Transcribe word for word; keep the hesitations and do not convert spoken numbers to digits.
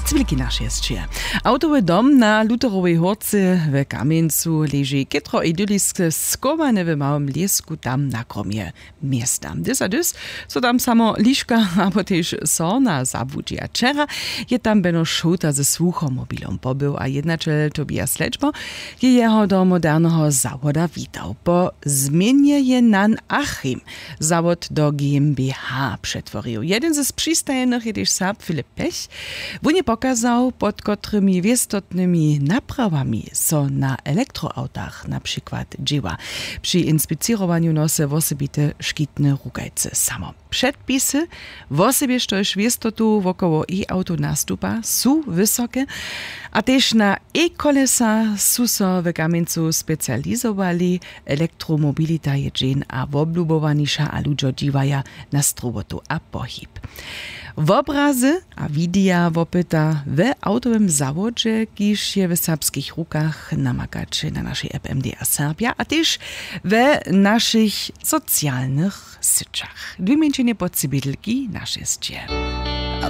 Cywilki nasze jest. Autowy dom na Luterowej Horce w Kamieńcu leży kietro idylisk skowany w małym liesku tam na kromie miasta. Dys a dys, co tam samo liszka, a też sona zabudzi. A wczera je tam beno szota ze słuchomobilom pobył, a jednaczel Tobias Leczbo je jeho do modernego zawoda witał. Po zmianie je nan Achim zawod do G m B H przetworzył. Jeden ze przystajenych je też Serb Filip Pech. Wunie pokazał, pod którymi wiestotnymi naprawami so na elektroautach na przykład dzieła. Przy inspicirowaniu nosy osobite szkitne rukajce samo. Przedpisy w osobie sztoż wiestotu wokoło e-auto nastupa są wysokie, a też na e-kolesa są so w Kamieńcu specjalizowali. Elektromobilita je dżen a woblubowanisza, a ludzie dziwaja na strobotu a pohyb. Wobrazy a widia wopyta w autowym zawodzie, kiż je w serbskich rukach namakacze na naszej app M D A Serbia, a też w naszych socjalnych syczach. Dwie męczenie pod Cybidlki nasze scie.